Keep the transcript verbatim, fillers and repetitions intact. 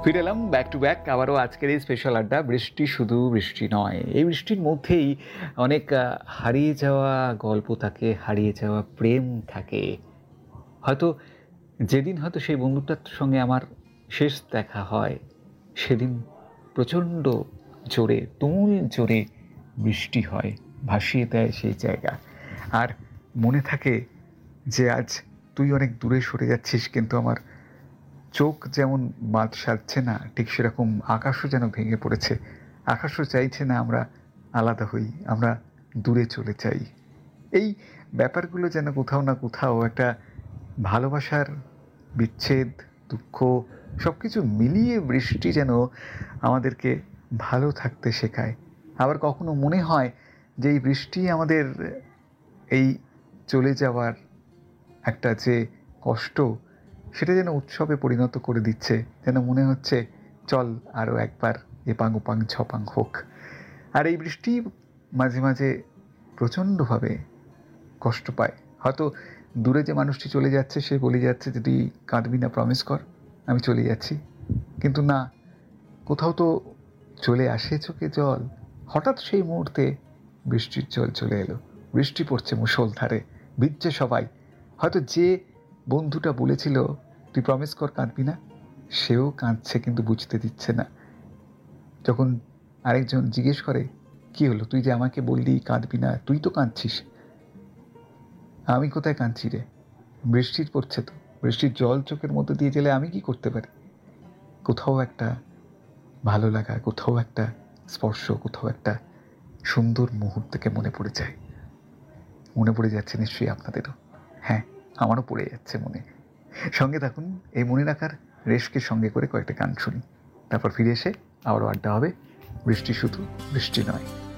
ফিরে এলাম back to back আবারও আজকের এই স্পেশাল আড্ডা। বৃষ্টি শুধু বৃষ্টি নয়, এই বৃষ্টির মধ্যেই অনেক হারিয়ে যাওয়া গল্প থাকে, হারিয়ে যাওয়া প্রেম থাকে। হয়তো যেদিন হয়তো সেই বন্ধুটার সঙ্গে আমার শেষ দেখা হয়, সেদিন প্রচণ্ড জোরে তুমুল জোরে বৃষ্টি হয়, ভাসিয়ে দেয় সেই জায়গা। আর মনে থাকে যে আজ তুই অনেক দূরে সরে যাচ্ছিস, কিন্তু আমার চোখ যেমন বাদ সারছে না, ঠিক সেরকম আকাশও যেন ভেঙে পড়েছে। আকাশও চাইছে না আমরা আলাদা হই, আমরা দূরে চলে যাই। এই ব্যাপারগুলো যেন কোথাও না কোথাও একটা ভালোবাসার বিচ্ছেদ, দুঃখ সব কিছু মিলিয়ে বৃষ্টি যেন আমাদেরকে ভালো থাকতে শেখায়। আবার কখনো মনে হয় যে এই বৃষ্টি আমাদের এই চলে যাওয়ার একটা যে কষ্ট, সেটা যেন উৎসবে পরিণত করে দিচ্ছে। যেন মনে হচ্ছে চল আরও একবার এপাং ওপাং ছপাং হোক। আর এই বৃষ্টি মাঝে মাঝে প্রচণ্ডভাবে কষ্ট পায়। হয়তো দূরে যে মানুষটি চলে যাচ্ছে, সে বলে যাচ্ছে যে তুই কাঁদবি না, প্রমিস কর আমি চলে যাচ্ছি। কিন্তু না, কোথাও তো চলে আসে চোখে জল। হঠাৎ সেই মুহূর্তে বৃষ্টির জল চলে এলো, বৃষ্টি পড়ছে মুষলধারে, ভিজছে সবাই। হয়তো যে বন্ধুটা বলেছিল তুই প্রমিস কর কাঁদবি না, সেও কাঁদছে কিন্তু বুঝতে দিচ্ছে না। যখন আরেকজন জিজ্ঞেস করে কি হলো, তুই যে আমাকে বললি কাঁদবি না, তুই তো কাঁদছিস। আমি কোথায় কাঁদছি রে, বৃষ্টির পড়ছে তো, বৃষ্টির জল চোখের মধ্যে দিয়ে গেলে আমি কি করতে পারি। কোথাও একটা ভালো লাগা, কোথাও একটা স্পর্শ, কোথাও একটা সুন্দর মুহূর্তকে মনে পড়ে যায়। মনে পড়ে যাচ্ছে নিশ্চয়ই আপনাদেরও। হ্যাঁ, আমারও পড়ে যাচ্ছে মনে। সঙ্গে থাকুন, এই মনে রাখার রেশকে সঙ্গে করে কয়েকটা গান শুনি, তারপর ফিরে এসে আবারও আড্ডা হবে। বৃষ্টি শুধু বৃষ্টি নয়।